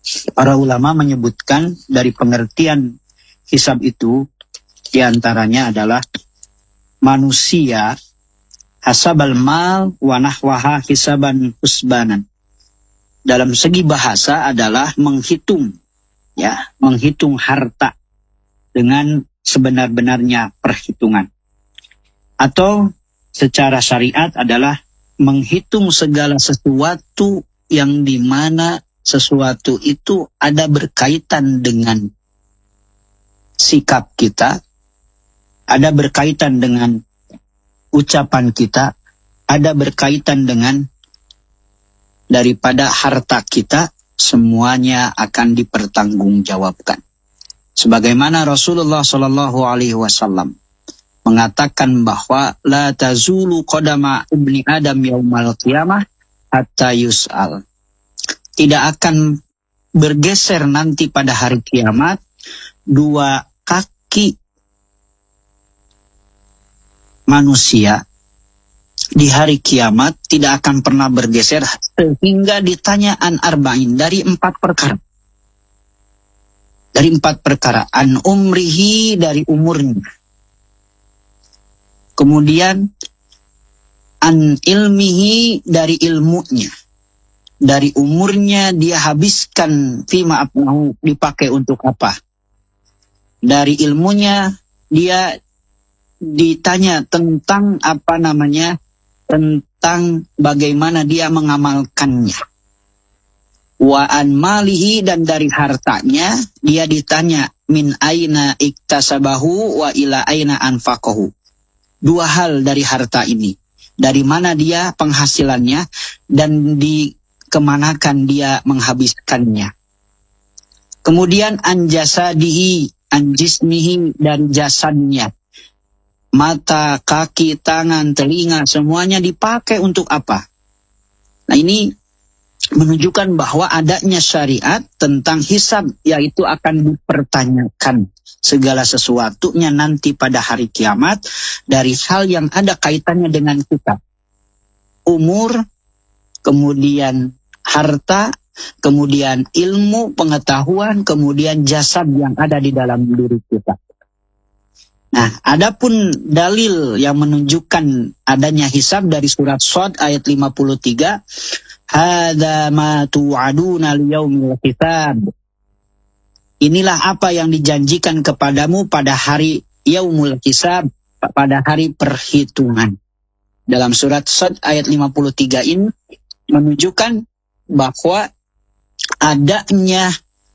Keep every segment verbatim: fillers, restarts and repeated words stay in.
Para ulama menyebutkan dari pengertian hisab itu diantaranya adalah manusia hasabal mal wa nahwaha hisaban husbanan. Dalam segi bahasa adalah menghitung, ya, menghitung harta dengan sebenar-benarnya perhitungan. Atau secara syariat adalah menghitung segala sesuatu yang dimana sesuatu itu ada berkaitan dengan sikap kita, ada berkaitan dengan ucapan kita, ada berkaitan dengan daripada harta kita, semuanya akan dipertanggungjawabkan. Sebagaimana Rasulullah Shallallahu Alaihi Wasallam mengatakan bahwa la tazulu qadama ibni Adam yaumal qiyamah hatta yus'al. Tidak akan bergeser nanti pada hari kiamat dua kaki manusia di hari kiamat tidak akan pernah bergeser sehingga ditanya an arba'in, dari empat perkara. Dari empat perkara. An umrihi, dari umurnya. Kemudian an ilmihi, dari ilmunya. Dari umurnya dia habiskan fima abnahu, dipakai untuk apa. Dari ilmunya dia ditanya tentang apa namanya, tentang bagaimana dia mengamalkannya. Wa an malihi, dan dari hartanya dia ditanya min aina iktasabahu wa ila aina anfaqahu. Dua hal dari harta ini, dari mana dia penghasilannya dan di kemanakan dia menghabiskannya. Kemudian an jasadihi, an jismihi, dan jasadnya. Mata, kaki, tangan, telinga, semuanya dipakai untuk apa? Nah, ini menunjukkan bahwa adanya syariat tentang hisab, yaitu akan dipertanyakan segala sesuatunya nanti pada hari kiamat dari hal yang ada kaitannya dengan kita. Umur, kemudian harta, kemudian ilmu, pengetahuan, kemudian jasad yang ada di dalam diri kita. Nah, adapun dalil yang menunjukkan adanya hisab dari surat Shad ayat lima puluh tiga, hadza ma tu'aduna liyaumil hisab. Inilah apa yang dijanjikan kepadamu pada hari yaumul hisab, pada hari perhitungan. Dalam surat Shad ayat lima puluh tiga ini menunjukkan bahwa adanya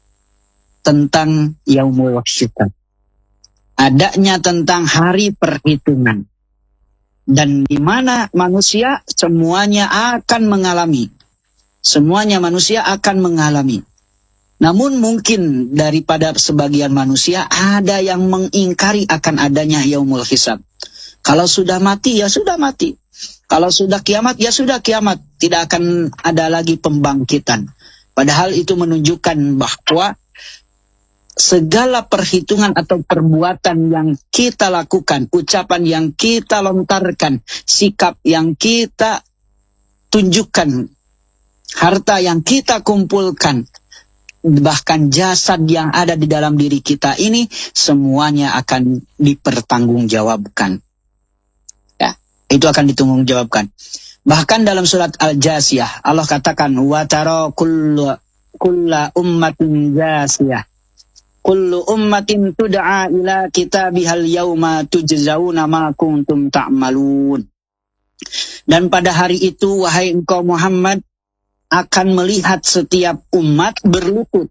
tentang yaumul hisab. Adanya tentang hari perhitungan. Dan di mana manusia semuanya akan mengalami. Semuanya manusia akan mengalami. Namun mungkin daripada sebagian manusia ada yang mengingkari akan adanya yaumul hisab. Kalau sudah mati, ya sudah mati. Kalau sudah kiamat, ya sudah kiamat. Tidak akan ada lagi pembangkitan. Padahal itu menunjukkan bahwa segala perhitungan atau perbuatan yang kita lakukan, ucapan yang kita lontarkan, sikap yang kita tunjukkan, harta yang kita kumpulkan, bahkan jasad yang ada di dalam diri kita ini, semuanya akan dipertanggungjawabkan. Ya, itu akan ditanggungjawabkan. Bahkan dalam surat Al-Jasiyah, Allah katakan, wa tara kullu kulla ummatin jasiyah. Kullu ummatin tud'a ila kitabihal yawma tujzauna ma kuntum ta'malun. Dan pada hari itu, wahai engkau Muhammad, akan melihat setiap umat berlutut.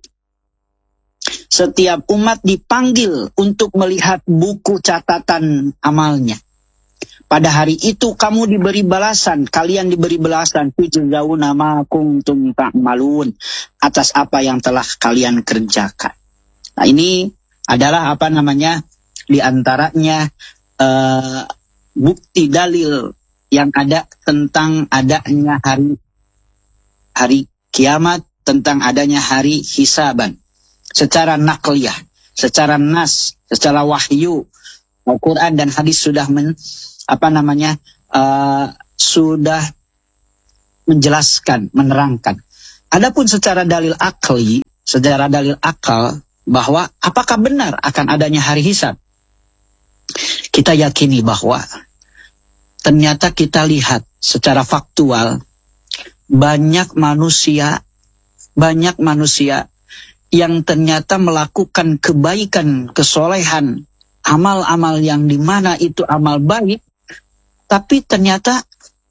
Setiap umat dipanggil untuk melihat buku catatan amalnya. Pada hari itu kamu diberi balasan, kalian diberi balasan, tujzauna ma kuntum ta'malun, atas apa yang telah kalian kerjakan. Nah, ini adalah apa namanya, di antaranya uh, bukti dalil yang ada tentang adanya hari hari kiamat, tentang adanya hari hisaban. Secara nakliyah, secara nas, secara wahyu, Al-Quran dan hadis sudah men, apa namanya, uh, sudah menjelaskan, menerangkan. Adapun secara dalil akli, secara dalil akal bahwa apakah benar akan adanya hari hisab? Kita yakini bahwa ternyata kita lihat secara faktual banyak manusia, banyak manusia yang ternyata melakukan kebaikan, kesolehan, amal-amal yang dimana itu amal baik, tapi ternyata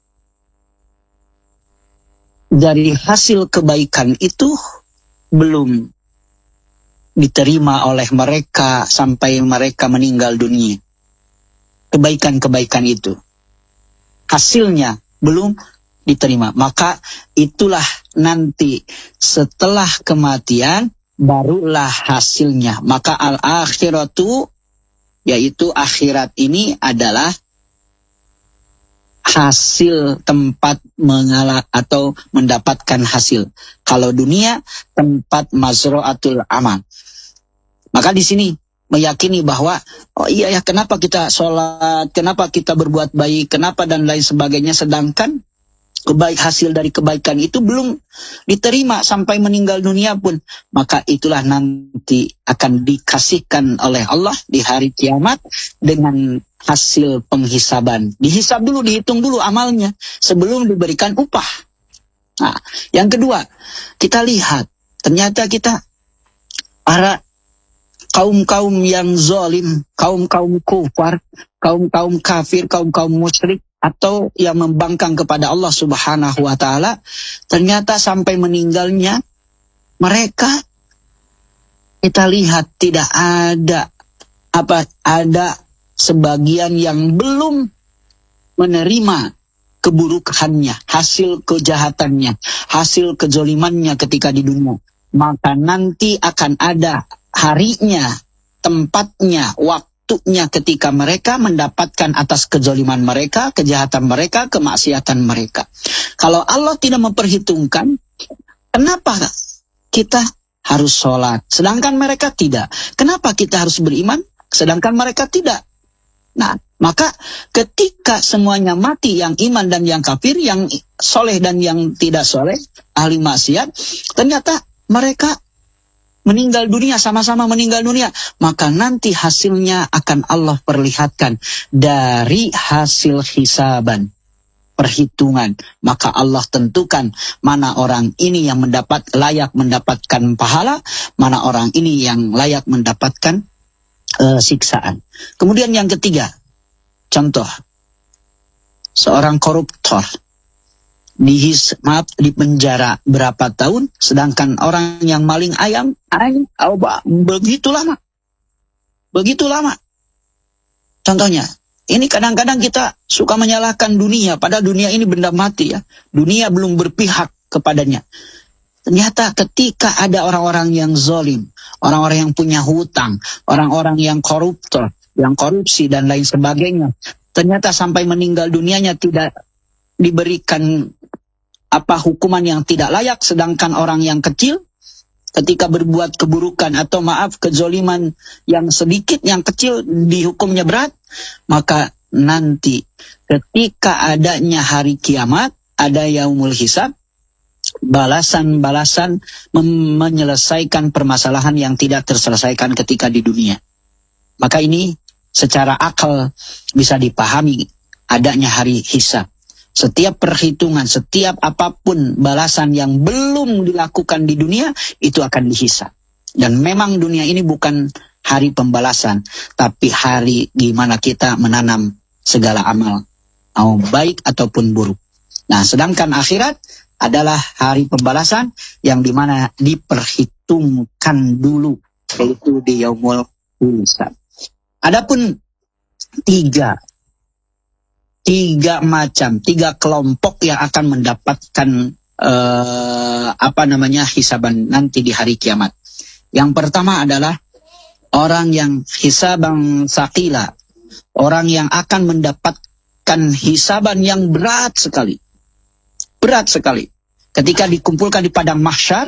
dari hasil kebaikan itu belum diterima oleh mereka sampai mereka meninggal dunia. Kebaikan-kebaikan itu hasilnya belum diterima. Maka itulah nanti setelah kematian barulah hasilnya. Maka al-akhiratu, yaitu akhirat ini adalah hasil tempat mengalah atau mendapatkan hasil. Kalau dunia tempat mazra'atul amal. Maka di sini meyakini bahwa oh iya ya, kenapa kita sholat, kenapa kita berbuat baik, kenapa dan lain sebagainya, sedangkan kebaik hasil dari kebaikan itu belum diterima sampai meninggal dunia pun. Maka itulah nanti akan dikasihkan oleh Allah di hari kiamat dengan hasil penghisaban. Dihisab dulu, dihitung dulu amalnya sebelum diberikan upah. Nah, yang kedua, kita lihat ternyata kita para kaum-kaum yang zalim, kaum-kaum kufar, kaum-kaum kafir, kaum-kaum musyrik atau yang membangkang kepada Allah Subhanahu wa taala, ternyata sampai meninggalnya mereka kita lihat tidak ada apa ada sebagian yang belum menerima keburukannya, hasil kejahatannya, hasil kezolimannya ketika di dunia. Maka nanti akan ada harinya, tempatnya, waktunya ketika mereka mendapatkan atas kezoliman mereka, kejahatan mereka, kemaksiatan mereka. Kalau Allah tidak memperhitungkan, kenapa kita harus sholat, sedangkan mereka tidak? Kenapa kita harus beriman, sedangkan mereka tidak? Nah, maka ketika semuanya mati, yang iman dan yang kafir, yang soleh dan yang tidak soleh, ahli maksiat, ternyata mereka meninggal dunia, sama-sama meninggal dunia. Maka nanti hasilnya akan Allah perlihatkan dari hasil hisaban, perhitungan. Maka Allah tentukan mana orang ini yang mendapat layak mendapatkan pahala, mana orang ini yang layak mendapatkan Uh, siksaan. Kemudian yang ketiga, contoh seorang koruptor dihis, maaf, di penjara berapa tahun, sedangkan orang yang maling ayam, ayam oh, begitu lama, begitu lama. Contohnya, ini kadang-kadang kita suka menyalahkan dunia, padahal dunia ini benda mati ya. Dunia belum berpihak kepadanya. Ternyata ketika ada orang-orang yang zalim, orang-orang yang punya hutang, orang-orang yang koruptor, yang korupsi dan lain sebagainya, ternyata sampai meninggal dunianya tidak diberikan apa hukuman yang tidak layak, sedangkan orang yang kecil ketika berbuat keburukan atau maaf kezoliman yang sedikit, yang kecil dihukumnya berat, maka nanti ketika adanya hari kiamat, ada yaumul hisab, balasan-balasan menyelesaikan permasalahan yang tidak terselesaikan ketika di dunia. Maka ini secara akal bisa dipahami adanya hari hisab. Setiap perhitungan, setiap apapun balasan yang belum dilakukan di dunia, itu akan dihisab. Dan memang dunia ini bukan hari pembalasan, tapi hari di mana kita menanam segala amal, mau baik ataupun buruk. Nah, sedangkan akhirat adalah hari pembalasan yang dimana diperhitungkan dulu, yaitu di yaumul hisab. Adapun tiga, tiga macam, tiga kelompok yang akan mendapatkan eh, apa namanya hisaban nanti di hari kiamat. Yang pertama adalah orang yang hisaban sakila, orang yang akan mendapatkan hisaban yang berat sekali, berat sekali. Ketika dikumpulkan di padang mahsyar,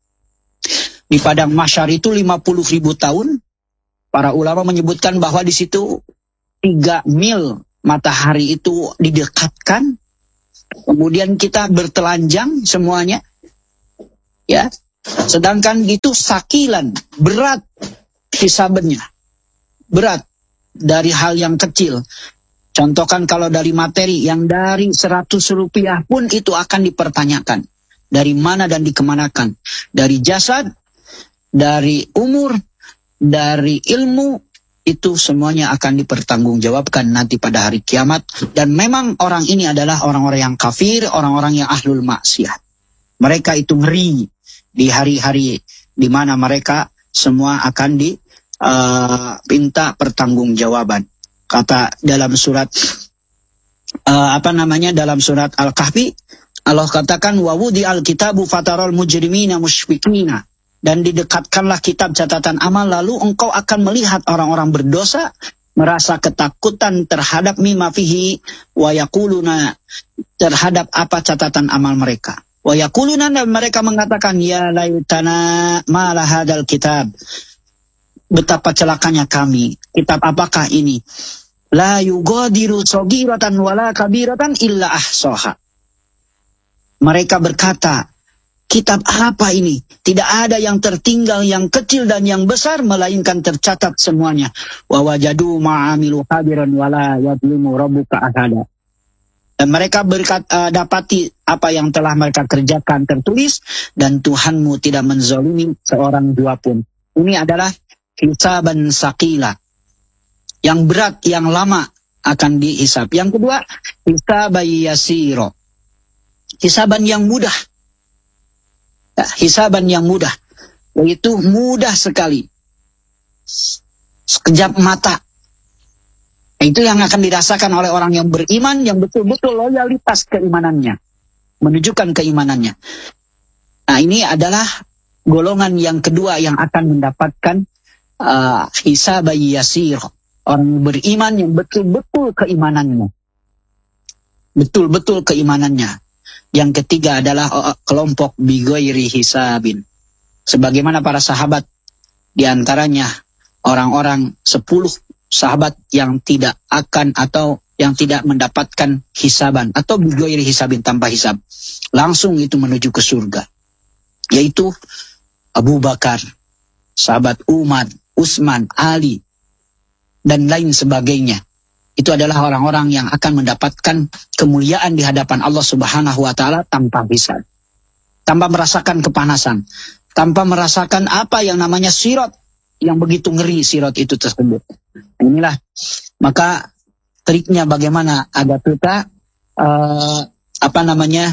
di padang mahsyar itu lima puluh ribu tahun, para ulama menyebutkan bahwa di situ tiga mil matahari itu didekatkan, kemudian kita bertelanjang semuanya, ya, Sedangkan itu sakilan, berat hisabannya. Berat dari hal yang kecil. Contohkan kalau dari materi yang dari seratus rupiah pun itu akan dipertanyakan. Dari mana dan dikemanakan. Dari jasad, dari umur, dari ilmu, itu semuanya akan dipertanggungjawabkan nanti pada hari kiamat. Dan memang orang ini adalah orang-orang yang kafir, orang-orang yang ahlul maksiat. Mereka itu ngeri di hari-hari di mana mereka semua akan diminta uh, pertanggungjawaban. Kata dalam surat uh, apa namanya dalam surat Al-Kahfi, Allah katakan wa wudi al-kitabu fatarul mujrimina musyfiqina, dan didekatkanlah kitab catatan amal lalu engkau akan melihat orang-orang berdosa merasa ketakutan terhadap mimma fihi wa yaquluna, terhadap apa catatan amal mereka. Wa yaquluna, dan mereka mengatakan ya laitana ma la hadzal kitab, betapa celakanya kami, kitab apakah ini? La yugadiru saghiratan wala kabiratan illa ahsaha. Mereka berkata, kitab apa ini? Tidak ada yang tertinggal, yang kecil dan yang besar, melainkan tercatat semuanya. Wa wajadu ma'amilu hadiran wala yadlimu rabbuka ahada. Dan mereka berkat, uh, dapati apa yang telah mereka kerjakan tertulis, dan Tuhanmu tidak menzalimi seorang jua pun. Ini adalah hisaban sakila, yang berat, yang lama akan dihisab. Yang kedua, hisaban yasiro, hisaban yang mudah. Ya, hisaban yang mudah, yaitu mudah sekali, sekejap mata. Itu yang akan dirasakan oleh orang yang beriman, yang betul-betul loyalitas keimanannya, menunjukkan keimanannya. Nah, ini adalah golongan yang kedua yang akan mendapatkan uh, hisaban yasiro. Orang beriman yang betul-betul keimanannya. Betul-betul keimanannya. Yang ketiga adalah kelompok bighairi hisabin. Sebagaimana para sahabat, diantaranya orang-orang sepuluh sahabat yang tidak akan atau yang tidak mendapatkan hisaban. Atau bighairi hisabin, tanpa hisab. Langsung itu menuju ke surga. Yaitu Abu Bakar, sahabat Umar, Utsman, Ali, dan lain sebagainya. Itu adalah orang-orang yang akan mendapatkan kemuliaan di hadapan Allah Subhanahu wa taala tanpa hisab. Tanpa merasakan kepanasan, tanpa merasakan apa yang namanya sirat, yang begitu ngeri sirat itu tersebut. Inilah maka triknya bagaimana agar kita uh, apa namanya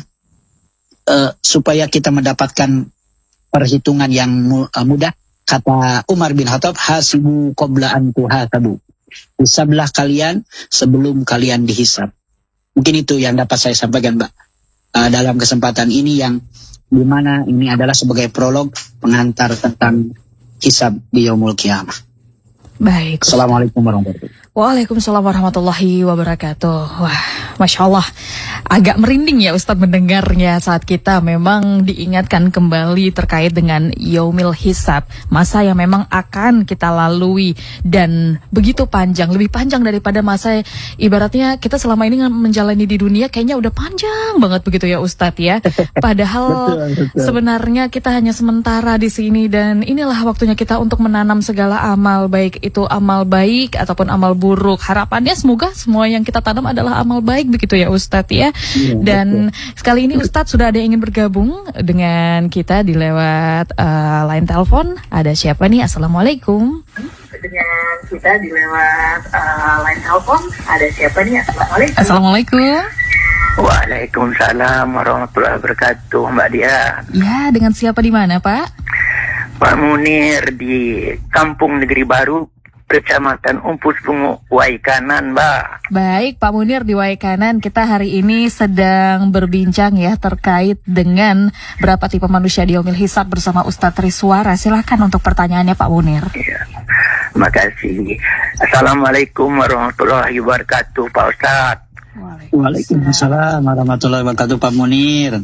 uh, supaya kita mendapatkan perhitungan yang mu- uh, mudah. Kata Umar bin Khattab, hasibu qabla an tuhasabu. Hisablah kalian sebelum kalian dihisab. Mungkin itu yang dapat saya sampaikan, Mbak, uh, dalam kesempatan ini, yang dimana ini adalah sebagai prolog pengantar tentang hisab di yaumul qiyamah. Baik. Assalamualaikum warahmatullahi wabarakatuh. Waalaikumsalam warahmatullahi wabarakatuh. Wah, Masya Allah, agak merinding ya Ustadz mendengarnya saat kita memang diingatkan kembali terkait dengan Yaumil Hisab, masa yang memang akan kita lalui dan begitu panjang, lebih panjang daripada masa ibaratnya kita selama ini menjalani di dunia, kayaknya udah panjang banget begitu ya Ustadz ya. Padahal betul, betul. Sebenarnya kita hanya sementara di sini dan inilah waktunya kita untuk menanam segala amal, baik itu amal baik ataupun amal buruk. Harapannya semoga semua yang kita tanam adalah amal baik begitu ya Ustadz ya. Ya, dan betul. Sekali ini Ustadz sudah ada yang ingin bergabung dengan kita di lewat uh, line telepon. Ada siapa nih? Assalamualaikum. Dengan kita di lewat uh, line telepon. Ada siapa nih? Assalamualaikum. Assalamualaikum. Waalaikumsalam warahmatullahi wabarakatuh, Mbak Dia. Ya, dengan siapa di mana Pak? Pak Munir di Kampung Negeri Baru, Kecamatan Umpus Bungu, Waikanan, Mbak. Baik, Pak Munir di Waikanan, kita hari ini sedang berbincang ya terkait dengan berapa tipe manusia di Yaumil Hisab bersama Ustadz Riswara. Silakan untuk pertanyaannya Pak Munir. Ya, makasih. Assalamualaikum warahmatullahi wabarakatuh, Pak Ustadz. Waalaikumsalam warahmatullahi wabarakatuh, Pak Munir.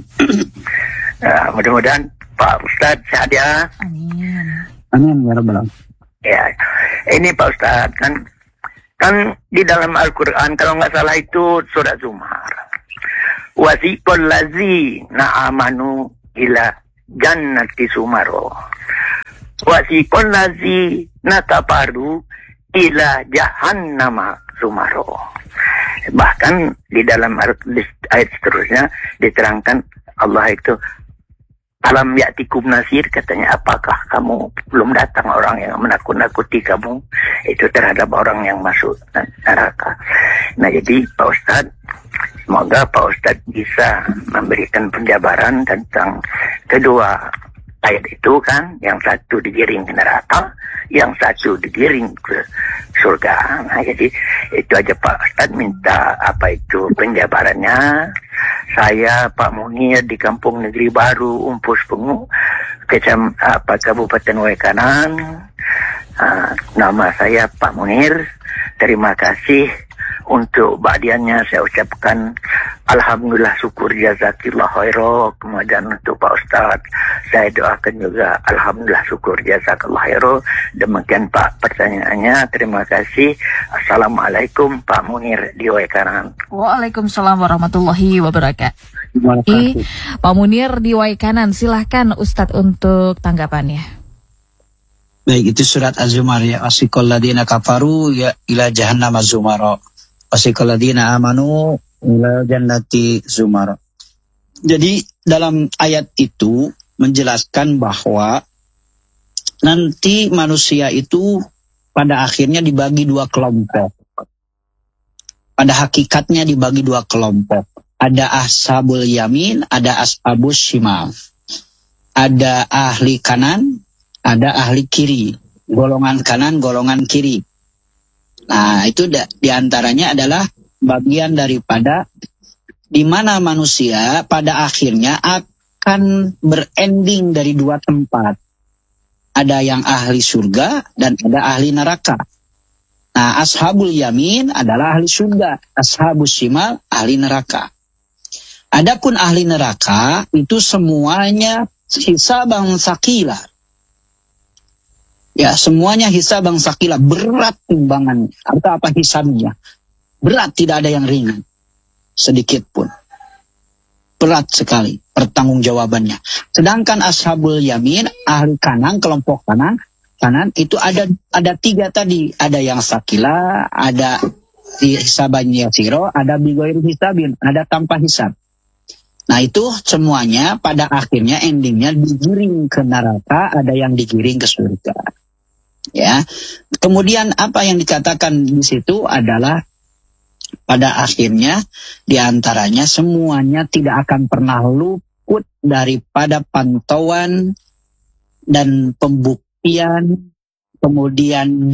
Ya, mudah-mudahan Pak Ustadz sehat ya. Amin. Amin ya rabbal alamin. Ya, ini Pak Ustadz, kan kan di dalam Al-Quran kalau nggak salah itu surat Zumar. Wasiqal ladzina amanu ila jannati sumaro. Wasiqal ladzina kafaru ila jahannama sumaro. Bahkan di dalam ayat seterusnya diterangkan Allah itu, alam ya'tikum nasir, katanya, apakah kamu belum datang orang yang menakut-nakuti kamu itu terhadap orang yang masuk neraka. Nah, jadi Pak Ustadz, semoga Pak Ustadz bisa memberikan penjabaran tentang kedua ayat itu kan, yang satu digiring ke neraka, yang satu digiring ke surga. Nah, jadi itu aja Pak Ustadz, minta apa itu penjabarannya. Saya Pak Munir di Kampung Negeri Baru, Umpus Pungu, Kecam apa Kabupaten Waikanan. Uh, nama saya Pak Munir. Terima kasih untuk badiannya, saya ucapkan alhamdulillah, syukur, jazakillah khairah. Kemudian untuk Pak Ustadz, saya doakan juga alhamdulillah, syukur, jazakallah khairah. Demikian Pak pertanyaannya. Terima kasih. Assalamualaikum Pak Munir di Waikanan. Waalaikumsalam warahmatullahi wabarakatuh. I, Pak Munir di Waikanan, silahkan Ustadz untuk tanggapannya. Baik, itu surat Az-Zumar ya. Wasiqal ladzina kafaru ya ila jahannama zumara. Wasiqal ladzina amanu ila jannati zumara. Jadi dalam ayat itu menjelaskan bahwa nanti manusia itu pada akhirnya dibagi dua kelompok. Pada hakikatnya dibagi dua kelompok. Ada ashabul yamin, ada ashabus shimal. Ada ahli kanan, ada ahli kiri, golongan kanan, golongan kiri. Nah, itu da, diantaranya adalah bagian daripada di mana manusia pada akhirnya akan berending dari dua tempat. Ada yang ahli surga dan ada ahli neraka. Nah, ashabul yamin adalah ahli surga, ashabus shimal ahli neraka. Adapun ahli neraka itu semuanya hisaban sakila. Ya, semuanya hisabang sakila, berat timbangan. Atau apa hisabnya? Berat, tidak ada yang ringan. Sedikit pun. Berat sekali pertanggungjawabannya. Sedangkan ashabul yamin, ahli kanan, kelompok kanan, kanan itu ada ada tiga tadi. Ada yang sakila, ada hisabannya siro, ada bigoir hisabin, ada tanpa hisab. Nah, itu semuanya pada akhirnya endingnya digiring ke neraka, ada yang digiring ke surga. Ya, kemudian apa yang dikatakan di situ adalah pada akhirnya diantaranya semuanya tidak akan pernah luput daripada pantauan dan pembuktian, kemudian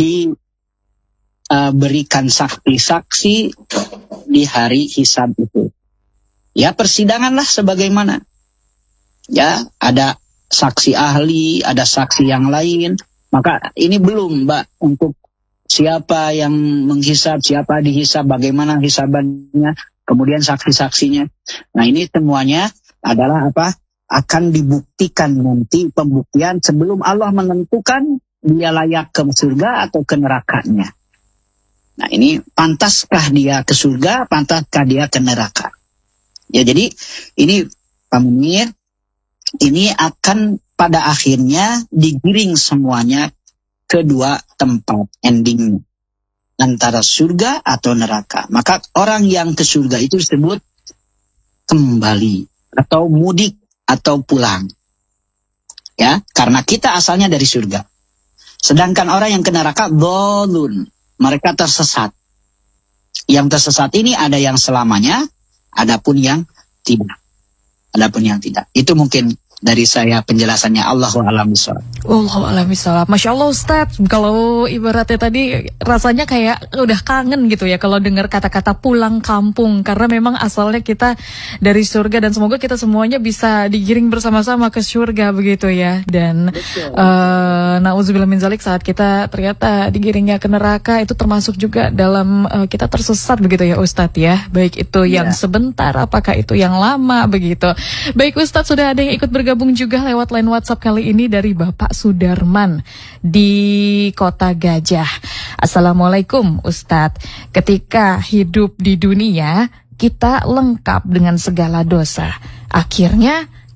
diberikan uh, saksi-saksi di hari hisab itu. Ya, persidanganlah sebagaimana. Ya, ada saksi ahli, ada saksi yang lain. Maka ini belum, Mbak, untuk siapa yang menghisab, siapa dihisab, bagaimana hisabannya, kemudian saksi-saksinya. Nah, ini semuanya adalah apa? Akan dibuktikan nanti pembuktian sebelum Allah menentukan dia layak ke surga atau ke nerakanya. Nah, ini pantaskah dia ke surga, pantaskah dia ke neraka. Ya, jadi ini Pak Munir, ini akan pada akhirnya digiring semuanya ke dua tempat ending antara surga atau neraka. Maka orang yang ke surga itu disebut kembali atau mudik atau pulang. Ya, karena kita asalnya dari surga. Sedangkan orang yang ke neraka dhalun, mereka tersesat. Yang tersesat ini ada yang selamanya, adapun yang tidak. Adapun yang tidak. Itu mungkin dari saya penjelasannya. Allahu a'lam bishawab. Allahu a'lam bishawab. Masya Allah Ustadz, kalau ibaratnya tadi rasanya kayak udah kangen gitu ya kalau dengar kata-kata pulang kampung, karena memang asalnya kita dari surga dan semoga kita semuanya bisa digiring bersama-sama ke surga begitu ya. Dan uh, na'udzubillah min zalik, saat kita ternyata digiringnya ke neraka itu termasuk juga dalam uh, kita tersesat begitu ya Ustadz ya. Baik itu yeah. yang sebentar, apakah itu yang lama begitu. Baik Ustadz, sudah ada yang ikut bergabung Bergabung juga lewat line WhatsApp kali ini dari Bapak Sudarman di Kota Gajah. Assalamualaikum Ustadz. Ketika hidup di dunia kita lengkap dengan segala dosa. Akhirnya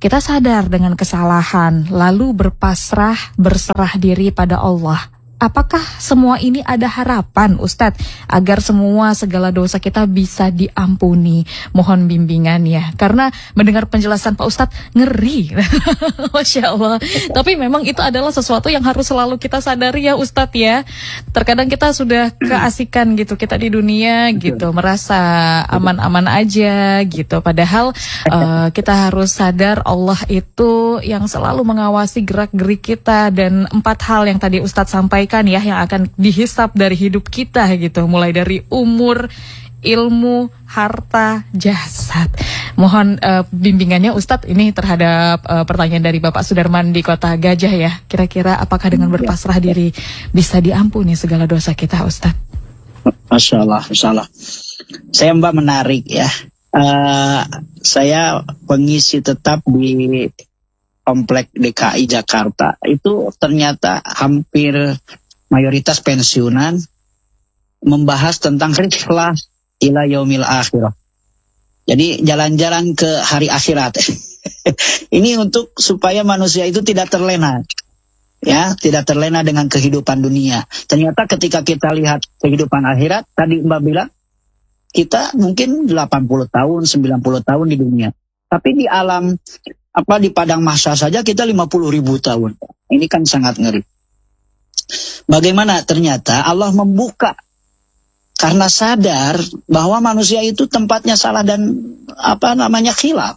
kita sadar dengan kesalahan, lalu berpasrah, berserah diri pada Allah. Apakah semua ini ada harapan Ustadz agar semua segala dosa kita bisa diampuni? Mohon bimbingannya. Karena mendengar penjelasan Pak Ustadz ngeri. Masya Allah. Tapi memang itu adalah sesuatu yang harus selalu kita sadari ya Ustadz ya. Terkadang kita sudah keasikan gitu kita di dunia gitu, merasa aman-aman aja gitu. Padahal uh, kita harus sadar Allah itu yang selalu mengawasi gerak-gerik kita, dan empat hal yang tadi Ustadz sampaikan ya yang akan dihisap dari hidup kita gitu, mulai dari umur, ilmu, harta, jasad. Mohon uh, bimbingannya Ustadz ini terhadap uh, pertanyaan dari Bapak Sudarman di Kota Gajah ya. Kira-kira apakah dengan berpasrah diri bisa diampuni segala dosa kita Ustadz? Masya Allah, Masya Allah. Saya Mbak menarik ya. Uh, saya pengisi tetap di Komplek D K I Jakarta. Itu ternyata hampir mayoritas pensiunan membahas tentang rihlah ila yaumil akhirah. Jadi jalan-jalan ke hari akhirat. Ini untuk supaya manusia itu tidak terlena. Ya, tidak terlena dengan kehidupan dunia. Ternyata ketika kita lihat kehidupan akhirat, tadi Mbak bilang, kita mungkin delapan puluh tahun, sembilan puluh tahun di dunia. Tapi di alam, apa di padang mahsyar saja kita lima puluh ribu tahun. Ini kan sangat ngeri. Bagaimana ternyata Allah membuka karena sadar bahwa manusia itu tempatnya salah dan apa namanya khilaf.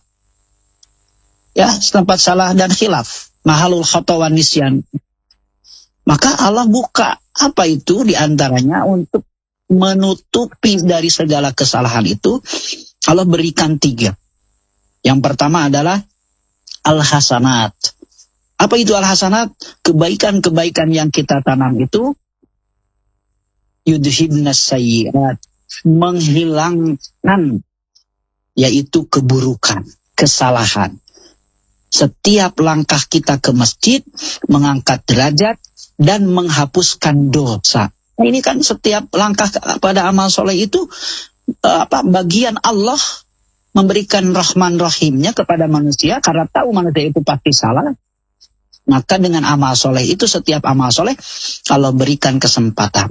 Ya, tempat salah dan khilaf. Mahalul khata wan nisyan. Maka Allah buka apa itu diantaranya untuk menutupi dari segala kesalahan itu. Allah berikan tiga. Yang pertama adalah al-hasanat. Apa itu al-hasanat? Kebaikan-kebaikan yang kita tanam itu yudhibnas sayyiat, menghilangkan yaitu keburukan, kesalahan. Setiap langkah kita ke masjid mengangkat derajat dan menghapuskan dosa. Nah, ini kan setiap langkah pada amal soleh itu apa bagian Allah memberikan rahman rahimnya kepada manusia karena tahu manusia itu pasti salah. Maka dengan amal soleh itu setiap amal soleh kalau berikan kesempatan.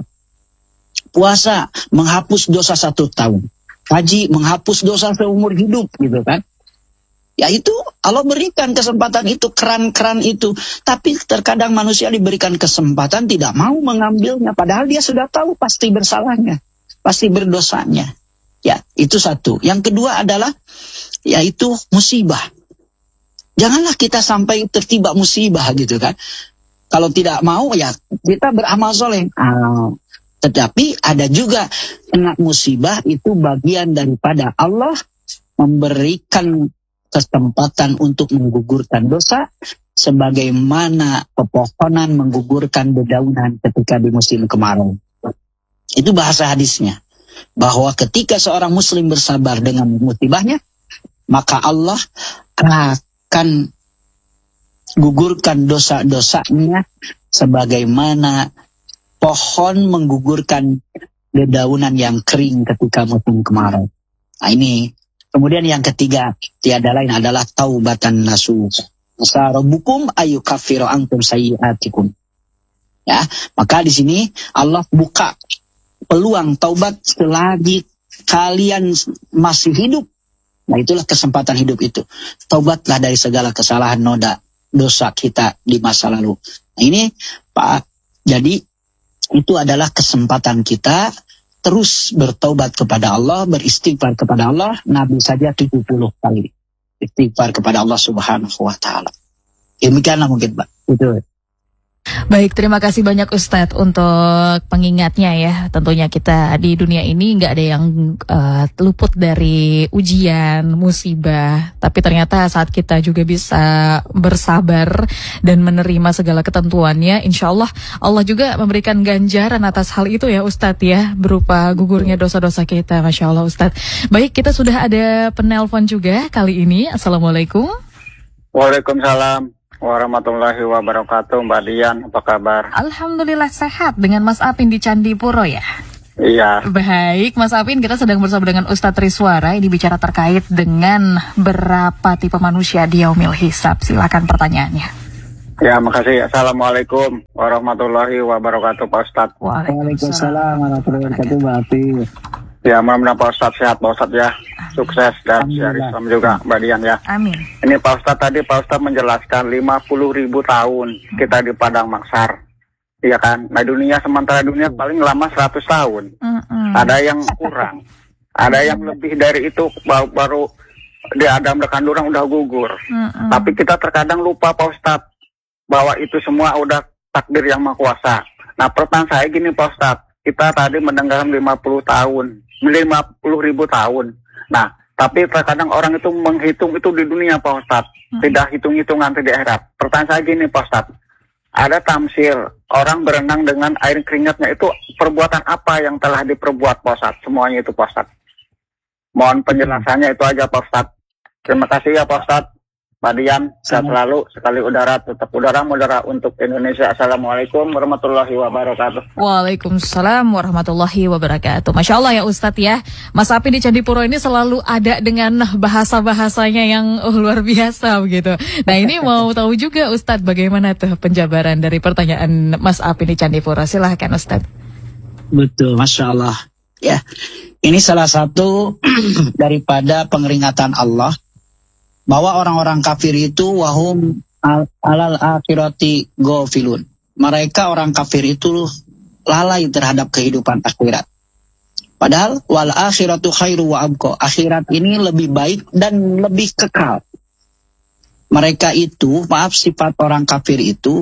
Puasa menghapus dosa satu tahun. Haji menghapus dosa seumur hidup gitu kan. Ya itu Allah berikan kesempatan itu, keran-keran itu. Tapi terkadang manusia diberikan kesempatan tidak mau mengambilnya. Padahal dia sudah tahu pasti bersalahnya. Pasti berdosanya. Ya itu satu. Yang kedua adalah yaitu musibah. Janganlah kita sampai tertimpa musibah gitu kan. Kalau tidak mau ya kita beramal soleh. Ah, tetapi ada juga kena musibah itu bagian daripada Allah memberikan kesempatan untuk menggugurkan dosa. Sebagaimana pepohonan menggugurkan dedaunan ketika di musim kemarau. Itu bahasa hadisnya. Bahwa ketika seorang muslim bersabar dengan musibahnya, maka Allah akan gugurkan dosa-dosanya sebagaimana pohon menggugurkan dedaunan yang kering ketika musim kemarau. Nah ini. Kemudian yang ketiga, tiada lain adalah taubatan nasuh. Asa rabbukum ayyukaffiru ankum sayyi'atikum. Ya, maka di sini Allah buka peluang taubat selagi kalian masih hidup. Nah itulah kesempatan hidup itu. Taubatlah dari segala kesalahan noda dosa kita di masa lalu. Nah ini Pak, jadi itu adalah kesempatan kita terus bertaubat kepada Allah, beristighfar kepada Allah. Nabi saja tujuh puluh kali istighfar kepada Allah Subhanahu wa taala. Demikianlah mungkin Pak. Itu. Baik, terima kasih banyak Ustadz untuk pengingatnya ya. Tentunya kita di dunia ini nggak ada yang uh, luput dari ujian, musibah. Tapi ternyata saat kita juga bisa bersabar dan menerima segala ketentuannya, insya Allah Allah juga memberikan ganjaran atas hal itu ya Ustadz ya, berupa gugurnya dosa-dosa kita. Masya Allah Ustadz. Baik, kita sudah ada penelpon juga kali ini. Assalamualaikum. Waalaikumsalam warahmatullahi wabarakatuh. Mbak Dian, apa kabar? Alhamdulillah sehat dengan Mas Apin di Candipuro ya. Iya. Baik, Mas Apin, kita sedang bersama dengan Ustadz Triswara. Ini bicara terkait dengan berapa tipe manusia di Yaumil Hisab. Silakan pertanyaannya. Ya, makasih. Assalamualaikum warahmatullahi wabarakatuh, Pak Ustadz. Waalaikumsalam warahmatullahi wabarakatuh, Mbak Api. Ya, mudah-mudahan Pak Ustadz sehat, Pak Ustadz ya. Sukses dan syari Islam juga, Mbak Dian ya. Amin. Ini Pak Ustadz tadi, Pak Ustadz menjelaskan lima puluh ribu tahun kita di Padang Mahsyar. Iya kan? Nah, dunia sementara dunia paling lama seratus tahun. Mm-mm. Ada yang kurang. Ada yang lebih dari itu baru, baru di Adam Dekandurang udah gugur. Mm-mm. Tapi kita terkadang lupa Pak Ustadz bahwa itu semua udah takdir yang maha kuasa. Nah, pertanyaan saya gini Pak Ustadz, kita tadi mendengarkan lima puluh tahun, lima puluh ribu tahun. Nah, tapi terkadang orang itu menghitung itu di dunia Pak Ustadz, hmm. tidak hitung-hitungan di akhirat. Pertanyaan saya gini Pak Ustadz, ada tamsil orang berenang dengan air keringatnya, itu perbuatan apa yang telah diperbuat Pak Ustadz? Semuanya itu Pak Ustadz. Mohon penjelasannya itu aja Pak Ustadz. Terima kasih ya Pak Ustadz. Pak Dian, sehat selalu, sekali udara, tetap udara, mudara untuk Indonesia. Assalamualaikum warahmatullahi wabarakatuh. Waalaikumsalam warahmatullahi wabarakatuh. Masya Allah ya Ustadz ya. Mas Apin di Candipuro ini selalu ada dengan bahasa-bahasanya yang oh, luar biasa begitu. Nah ini mau tahu juga Ustadz bagaimana tuh penjabaran dari pertanyaan Mas Apin di Candipuro. Silahkan Ustadz. Betul, Masya Allah. Ya, ini salah satu daripada pengeringatan Allah bahwa orang-orang kafir itu wahum al- alal akhirati ghafilun. Mereka orang kafir itu lalai terhadap kehidupan akhirat. Padahal wal akhiratu khairu wa abqa. Akhirat ini lebih baik dan lebih kekal. Mereka itu, maaf, sifat orang kafir itu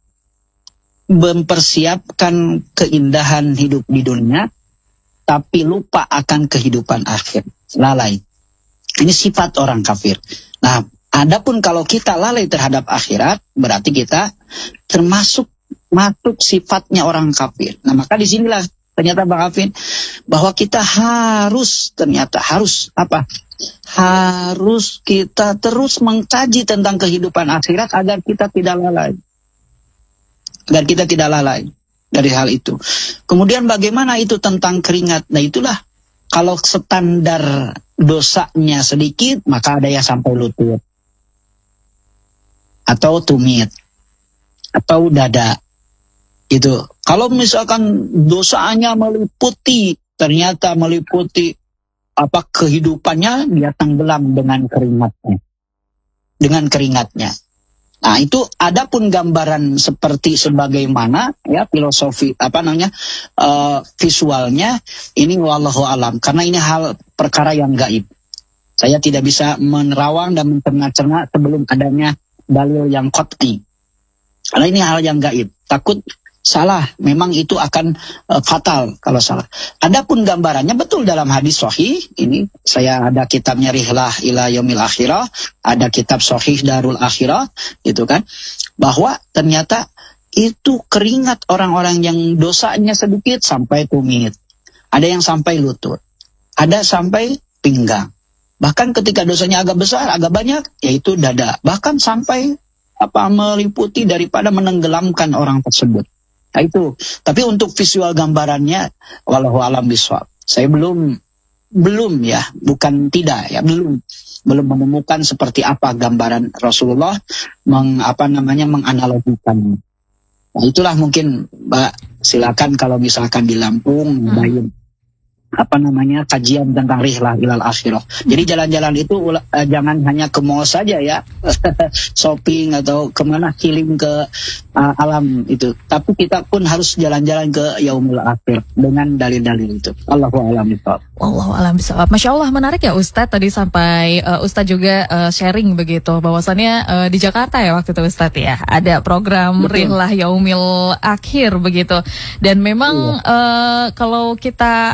mempersiapkan keindahan hidup di dunia tapi lupa akan kehidupan akhir. Lalai. Ini sifat orang kafir. Nah, adapun kalau kita lalai terhadap akhirat, berarti kita termasuk masuk sifatnya orang kafir. Nah, maka disinilah ternyata Bang Afin, bahwa kita harus, ternyata harus apa? Harus kita terus mengkaji tentang kehidupan akhirat agar kita tidak lalai. Agar kita tidak lalai dari hal itu. Kemudian bagaimana itu tentang keringat? Nah, itulah. Kalau standar dosanya sedikit, maka ada yang sampai lutut. Atau tumit. Atau dada. Gitu. Kalau misalkan dosanya meliputi, ternyata meliputi apa kehidupannya, dia tenggelam dengan keringatnya. Dengan keringatnya. Nah, itu adapun gambaran seperti sebagaimana ya filosofi apa namanya uh, visualnya ini wallahu alam, karena ini hal perkara yang gaib. Saya tidak bisa menerawang dan mencerna-cerna sebelum adanya dalil yang qat'i. Karena ini hal yang gaib. Takut salah, memang itu akan uh, fatal kalau salah. Adapun gambarannya betul dalam hadis sahih, ini saya ada kitabnya Rihlah ila Yaumil Akhirah, ada kitab Sahih Darul Akhirah, gitu kan, bahwa ternyata itu keringat orang-orang yang dosanya sedikit sampai tumit, ada yang sampai lutut, ada sampai pinggang, bahkan ketika dosanya agak besar, agak banyak, yaitu dada, bahkan sampai apa meliputi daripada menenggelamkan orang tersebut. Nah itu, tapi untuk visual gambarannya, wallahu alam bishawab. Saya belum, belum ya, bukan tidak ya, belum, belum menemukan seperti apa gambaran Rasulullah meng, apa namanya menganalogikan. Nah itulah mungkin Mbak, silakan kalau misalkan di Lampung, hmm. apa namanya kajian tentang Rihlah ilal Akhirah. Jadi jalan-jalan itu uh, jangan hanya ke mall saja ya, shopping atau kemana healing ke uh, alam itu. Tapi kita pun harus jalan-jalan ke Yaumul Akhir dengan dalil-dalil itu. Allahu a'lam bishawab. Wallahu a'lam bishawab. Masya Allah, menarik ya Ustadz, tadi sampai uh, Ustadz juga uh, sharing begitu bahwasannya uh, di Jakarta ya waktu itu Ustadz ya ada program Betul. Rihlah Yaumil Akhir begitu. Dan memang iya. uh, kalau kita analogikan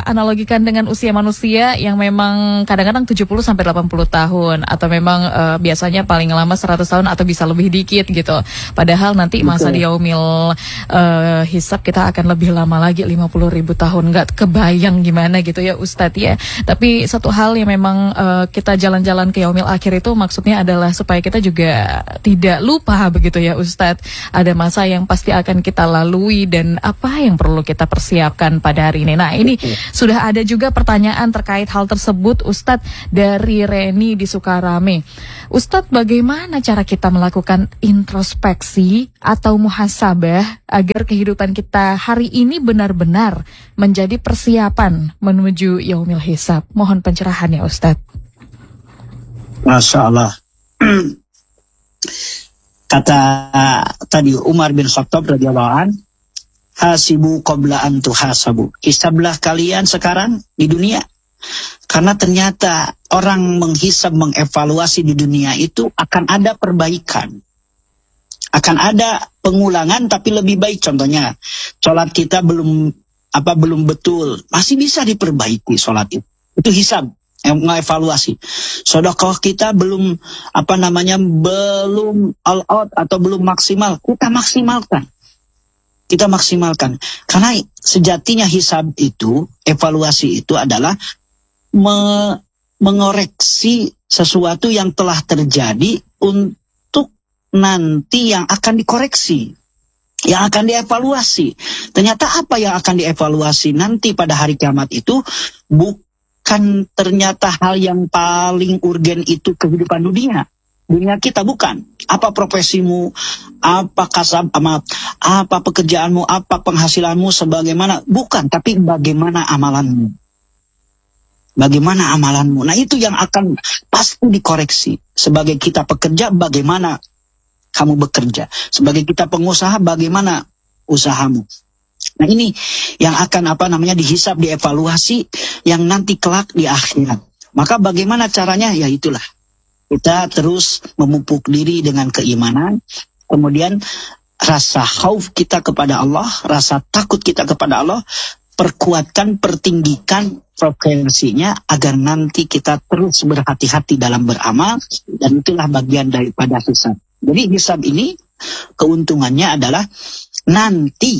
dibandingkan dengan usia manusia yang memang kadang-kadang tujuh puluh sampai delapan puluh tahun atau memang uh, biasanya paling lama seratus tahun atau bisa lebih dikit gitu. Padahal nanti masa di yaumil uh, hisab kita akan lebih lama lagi, lima puluh ribu tahun. Nggak kebayang gimana gitu ya Ustadz ya. Tapi satu hal yang memang uh, kita jalan-jalan ke yaumil akhir itu maksudnya adalah supaya kita juga tidak lupa begitu ya Ustadz. Ada masa yang pasti akan kita lalui dan apa yang perlu kita persiapkan pada hari ini. Nah ini sudah ada juga pertanyaan terkait hal tersebut Ustadz dari Reni di Sukarame. Ustadz, bagaimana cara kita melakukan introspeksi atau muhasabah agar kehidupan kita hari ini benar-benar menjadi persiapan menuju yaumil hisab? Mohon pencerahan ya Ustadz. Masya Allah. Kata tadi Umar bin Khattab radhiyallahu an, hasibu qabla an tuhasabu. Hisablah kalian sekarang di dunia. Karena ternyata orang menghisab, mengevaluasi di dunia itu akan ada perbaikan. Akan ada pengulangan tapi lebih baik. Contohnya, sholat kita belum apa belum betul, masih bisa diperbaiki sholat itu. Itu hisab, yang mengevaluasi. Sedekah kita belum apa namanya belum all out atau belum maksimal, kita maksimalkan. Kita maksimalkan. Karena sejatinya hisab itu, evaluasi itu adalah me mengoreksi sesuatu yang telah terjadi untuk nanti yang akan dikoreksi, yang akan dievaluasi. Ternyata apa yang akan dievaluasi nanti pada hari kiamat itu bukan ternyata hal yang paling urgen itu kehidupan dunia. Dunia kita bukan. Apa profesimu, apa kasab, apa pekerjaanmu, apa penghasilanmu, sebagaimana. Bukan, tapi bagaimana amalanmu. Bagaimana amalanmu. Nah itu yang akan pasti dikoreksi. Sebagai kita pekerja, bagaimana kamu bekerja. Sebagai kita pengusaha, bagaimana usahamu. Nah ini yang akan apa namanya dihisab, dievaluasi, yang nanti kelak di akhirat. Maka bagaimana caranya? Ya itulah. Kita terus memupuk diri dengan keimanan, kemudian rasa khauf kita kepada Allah, rasa takut kita kepada Allah, perkuatkan, pertinggikan frekuensinya agar nanti kita terus berhati-hati dalam beramal, dan itulah bagian daripada hisab. Jadi hisab ini keuntungannya adalah nanti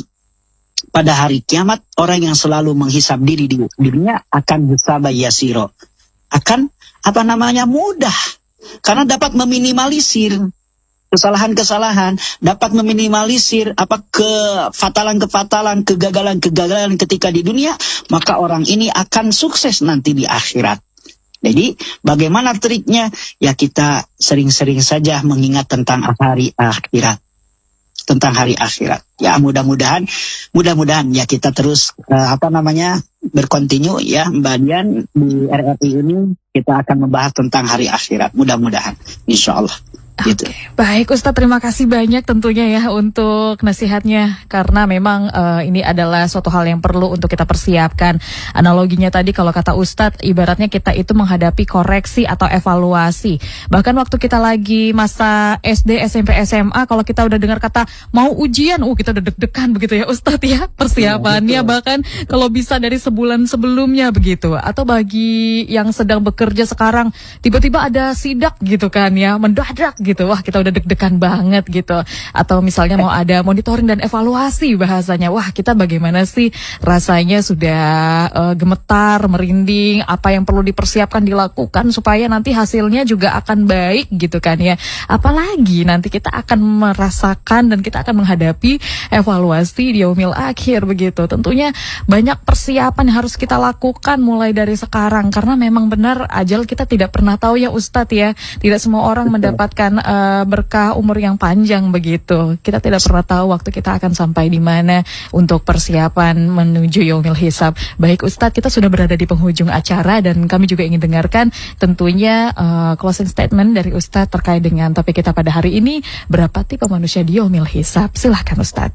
pada hari kiamat orang yang selalu menghisab diri di dunia akan hisab yasiro, akan apa namanya mudah. Karena dapat meminimalisir kesalahan-kesalahan, dapat meminimalisir apa kefatalan-kefatalan, kegagalan-kegagalan ketika di dunia, maka orang ini akan sukses nanti di akhirat. Jadi bagaimana triknya? Ya kita sering-sering saja mengingat tentang hari akhirat. Tentang hari akhirat. Ya mudah-mudahan, mudah-mudahan ya kita terus uh, apa namanya berkontinu ya Mbak Dian di R R I ini kita akan membahas tentang hari akhirat. Mudah-mudahan, insya Allah. Gitu. Oke, baik Ustadz, terima kasih banyak tentunya ya untuk nasihatnya, karena memang uh, ini adalah suatu hal yang perlu untuk kita persiapkan. Analoginya tadi kalau kata Ustadz, ibaratnya kita itu menghadapi koreksi atau evaluasi. Bahkan waktu kita lagi masa S D, S M P, S M A, kalau kita udah dengar kata mau ujian, uh kita udah deg-degan begitu ya Ustadz ya, persiapannya ya, bahkan kalau bisa dari sebulan sebelumnya begitu. Atau bagi yang sedang bekerja sekarang, tiba-tiba ada sidak gitu kan ya, mendadak gitu, wah kita udah deg-degan banget gitu. Atau misalnya mau ada monitoring dan evaluasi bahasanya, wah kita bagaimana sih rasanya sudah uh, gemetar, merinding, apa yang perlu dipersiapkan dilakukan supaya nanti hasilnya juga akan baik gitu kan ya. Apalagi nanti kita akan merasakan dan kita akan menghadapi evaluasi di yaumil akhir begitu. Tentunya banyak persiapan yang harus kita lakukan mulai dari sekarang, karena memang benar ajal kita tidak pernah tahu ya Ustadz ya. Tidak semua orang mendapatkan uh, berkah umur yang panjang begitu. Kita tidak pernah tahu waktu kita akan sampai di mana untuk persiapan menuju yaumil hisab. Baik Ustadz, kita sudah berada di penghujung acara dan kami juga ingin dengarkan tentunya uh, closing statement dari Ustadz terkait dengan topik kita pada hari ini, berapa tipe manusia di yaumil hisab. Silahkan Ustadz.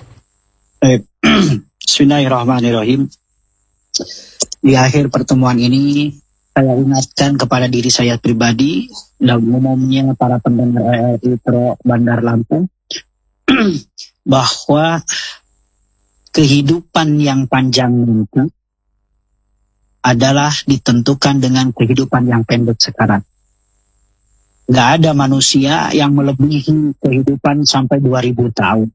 Baik. Bismillahirrahmanirrahim. Di akhir pertemuan ini saya ingatkan kepada diri saya pribadi dan umumnya para pendengar R R I Pro Bandar Lampung bahwa kehidupan yang panjang itu adalah ditentukan dengan kehidupan yang pendek sekarang. Nggak ada manusia yang melebihi kehidupan sampai dua ribu tahun.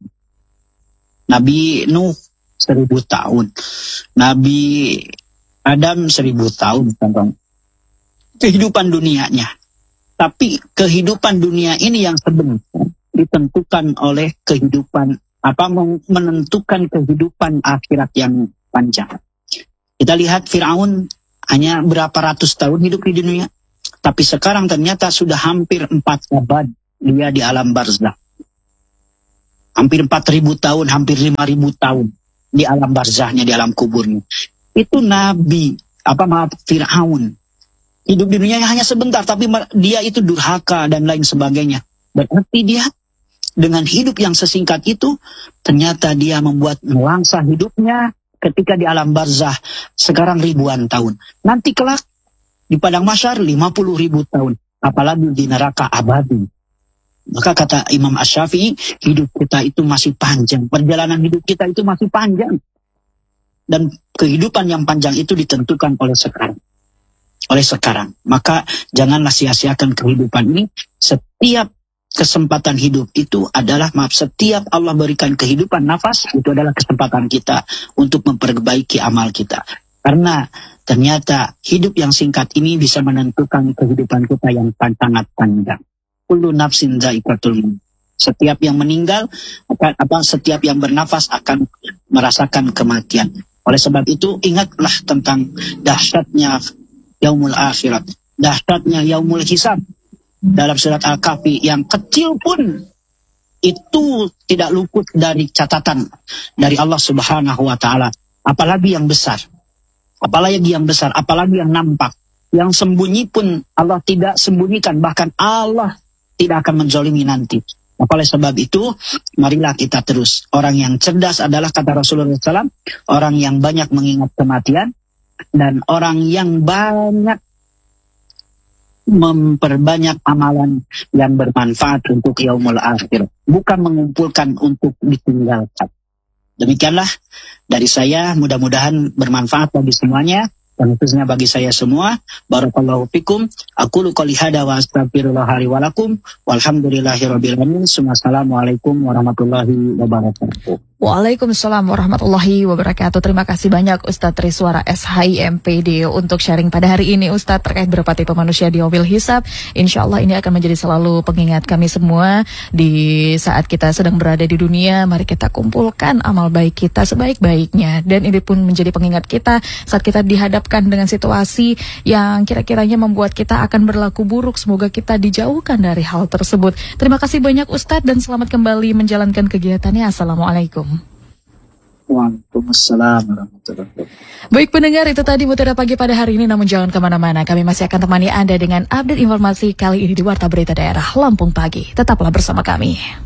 Nabi Nuh seribu tahun. Nabi Adam seribu tahun. Kehidupan dunianya. Tapi kehidupan dunia ini yang sebenarnya ditentukan oleh kehidupan, apa menentukan kehidupan akhirat yang panjang. Kita lihat Fir'aun hanya berapa ratus tahun hidup di dunia. Tapi sekarang ternyata sudah hampir empat abad dia di alam barzakh. Hampir empat ribu tahun, hampir lima ribu tahun di alam barzakhnya, di alam kuburnya. Itu Nabi, apa maaf, Fir'aun. Hidup di dunia hanya sebentar, tapi dia itu durhaka dan lain sebagainya. Berarti dia dengan hidup yang sesingkat itu, ternyata dia membuat melangsa hidupnya ketika di alam barzakh sekarang ribuan tahun. Nanti kelak di padang mahsyar lima puluh ribu tahun. Apalagi di neraka abadi. Maka kata Imam Asy-Syafi'i, hidup kita itu masih panjang. Perjalanan hidup kita itu masih panjang. Dan kehidupan yang panjang itu ditentukan oleh sekarang. Oleh sekarang. Maka janganlah sia-siakan kehidupan ini. Setiap kesempatan hidup itu adalah, maaf, setiap Allah berikan kehidupan nafas, itu adalah kesempatan kita untuk memperbaiki amal kita. Karena ternyata hidup yang singkat ini bisa menentukan kehidupan kita yang sangat panjang. Kullu nafsin dha'iqatul maut. Setiap yang meninggal, akan, apa, setiap yang bernafas akan merasakan kematian. Oleh sebab itu, ingatlah tentang dahsyatnya yaumul akhirat, dahsyatnya yaumul hisab. Dalam surat Al-Kahfi yang kecil pun itu tidak luput dari catatan dari Allah Subhanahu wa taala. Apalagi yang besar. Apalagi yang besar, apalagi yang nampak. Yang sembunyi pun Allah tidak sembunyikan, bahkan Allah tidak akan menzalimi nanti. Oleh sebab itu, marilah kita terus. Orang yang cerdas adalah, kata Rasulullah shallallahu alaihi wasallam, orang yang banyak mengingat kematian, dan orang yang banyak memperbanyak amalan yang bermanfaat untuk yaumul akhir, bukan mengumpulkan untuk ditinggalkan. Demikianlah dari saya, mudah-mudahan bermanfaat bagi semuanya, dan khususnya bagi saya semua. Barakallahu fikum. Aqulu qouli hadza wa astaghfirullah li wa lakum. Walhamdulillahirabbil alamin. Assalamualaikum warahmatullahi wabarakatuh. Waalaikumsalam warahmatullahi wabarakatuh. Terima kasih banyak Ustadz Triswara S H I M P D untuk sharing pada hari ini Ustadz terkait berapa tipe manusia di yaumil hisab. Insya Allah ini akan menjadi selalu pengingat kami semua di saat kita sedang berada di dunia. Mari kita kumpulkan amal baik kita sebaik-baiknya, dan ini pun menjadi pengingat kita saat kita dihadapkan dengan situasi yang kira-kiranya membuat kita akan berlaku buruk. Semoga kita dijauhkan dari hal tersebut. Terima kasih banyak Ustadz, dan selamat kembali menjalankan kegiatannya. Assalamualaikum. Waalaikumsalam warahmatullahi wabarakatuh. Baik pendengar, itu tadi Mutiara Pagi pada hari ini, namun jangan kemana-mana. Kami masih akan temani Anda dengan update informasi kali ini di Warta Berita Daerah Lampung Pagi. Tetaplah bersama kami.